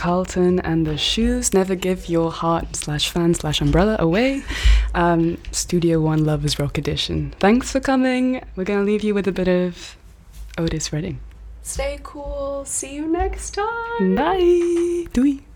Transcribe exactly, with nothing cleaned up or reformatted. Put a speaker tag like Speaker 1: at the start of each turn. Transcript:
Speaker 1: Carlton and the Shoes, Never Give Your Heart slash Fan slash Umbrella Away, um, Studio One Lovers Rock Edition. Thanks for coming. We're going to leave you with a bit of Otis Redding.
Speaker 2: Stay cool. See you next time.
Speaker 1: Bye. Doei.